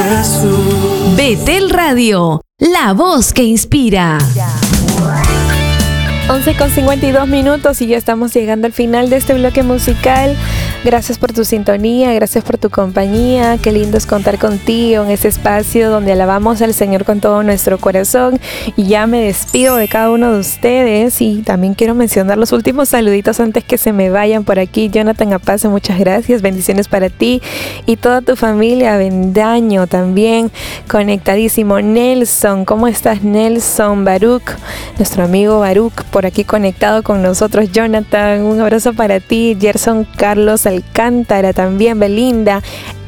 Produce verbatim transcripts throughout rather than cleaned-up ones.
Jesús. Betel Radio, la voz que inspira. once con cincuenta y dos minutos y ya estamos llegando al final de este bloque musical. Gracias por tu sintonía, gracias por tu compañía. Qué lindo es contar contigo en ese espacio donde alabamos al Señor con todo nuestro corazón. Y ya me despido de cada uno de ustedes y también quiero mencionar los últimos saluditos antes que se me vayan por aquí. Jonathan Apace, muchas gracias, bendiciones para ti y toda tu familia. Bendaño también conectadísimo. Nelson, ¿cómo estás, Nelson? Baruch, nuestro amigo Baruch, por aquí conectado con nosotros. Jonathan, un abrazo para ti. Gerson Carlos Alcántara también. Belinda,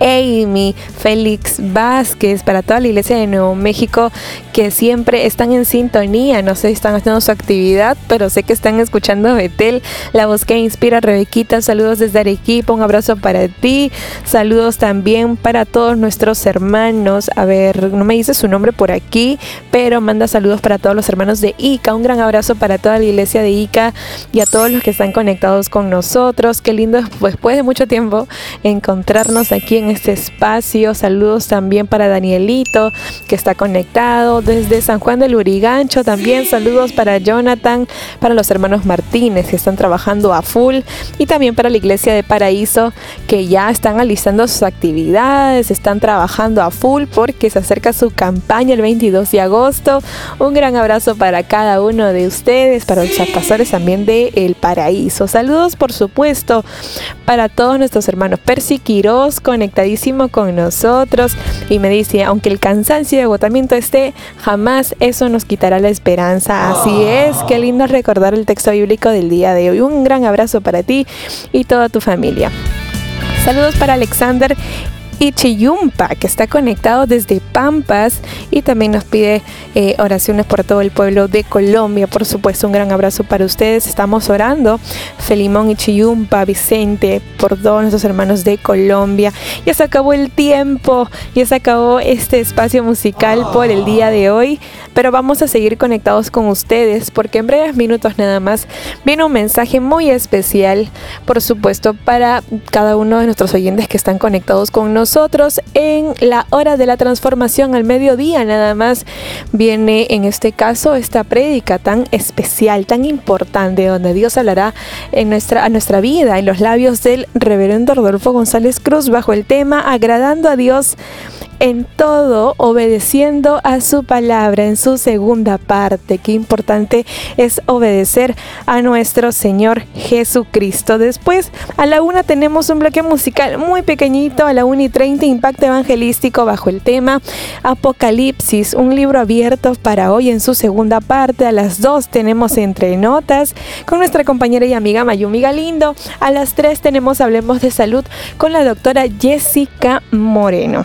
Amy, Félix Vázquez, para toda la iglesia de Nuevo México que siempre están en sintonía. No sé si están haciendo su actividad, pero sé que están escuchando Betel, la voz que inspira. Rebequita, saludos desde Arequipa, un abrazo para ti. Saludos también para todos nuestros hermanos. A ver, no me dice su nombre por aquí, pero manda saludos para todos los hermanos de Ica. Un gran abrazo para toda la iglesia de Ica y a todos los que están conectados con nosotros. Qué lindo, pues, después de mucho tiempo, encontrarnos aquí en este espacio. Saludos también para Danielito, que está conectado desde San Juan del Urigancho. También saludos para Jonathan, para los hermanos Martínez, que están trabajando a full, y también para la iglesia de Paraíso, que ya están alistando sus actividades, están trabajando a full porque se acerca su campaña el veintidós de agosto. Un gran abrazo para cada uno de ustedes, para los pastores también de El Paraíso. Saludos, por supuesto, para todos nuestros hermanos. Percy Quiroz, conectadísimo con nosotros, y me dice: aunque el cansancio y agotamiento esté, jamás eso nos quitará la esperanza. Así es, qué lindo recordar el texto bíblico del día de hoy. Un gran abrazo para ti y toda tu familia. Saludos para Alexander Ichiyumpa, que está conectado desde Pampas y también nos pide eh, oraciones por todo el pueblo de Colombia. Por supuesto, un gran abrazo para ustedes. Estamos orando, Felimón Ichiyumpa, Vicente, por todos nuestros hermanos de Colombia. Ya se acabó el tiempo, ya se acabó este espacio musical por el día de hoy, pero vamos a seguir conectados con ustedes porque en breves minutos nada más viene un mensaje muy especial, por supuesto, para cada uno de nuestros oyentes que están conectados con nosotros. Nosotros en la hora de la transformación al mediodía nada más viene en este caso esta prédica tan especial, tan importante, donde Dios hablará en nuestra, a nuestra vida en los labios del reverendo Rodolfo González Cruz bajo el tema Agradando a Dios en todo, obedeciendo a su palabra, en su segunda parte. Qué importante es obedecer a nuestro Señor Jesucristo. Después, a la una tenemos un bloque musical muy pequeñito, a la una y treinta, Impacto Evangelístico bajo el tema Apocalipsis, un libro abierto para hoy en su segunda parte. A las dos tenemos Entre Notas con nuestra compañera y amiga Mayumi Galindo. A las tres tenemos Hablemos de Salud con la doctora Jessica Moreno.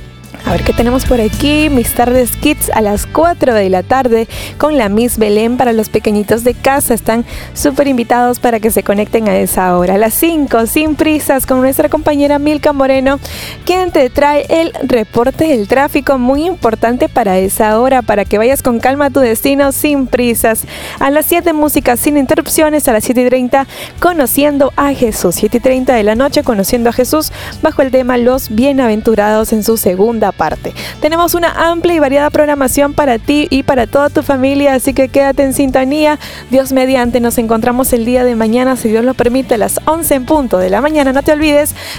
A ver qué tenemos por aquí. Mis tardes Kids a las cuatro de la tarde con la Miss Belén para los pequeñitos de casa. Están súper invitados para que se conecten a esa hora. A las cinco, Sin Prisas, con nuestra compañera Milka Moreno, quien te trae el reporte del tráfico, muy importante para esa hora, para que vayas con calma a tu destino sin prisas. A las siete, Música sin interrupciones. A las siete y treinta, Conociendo a Jesús. siete y treinta de la noche, Conociendo a Jesús bajo el tema Los Bienaventurados en su segunda parte. Tenemos una amplia y variada programación para ti y para toda tu familia, así que quédate en sintonía. Dios mediante, nos encontramos el día de mañana, si Dios lo permite, a las once en punto de la mañana. No te olvides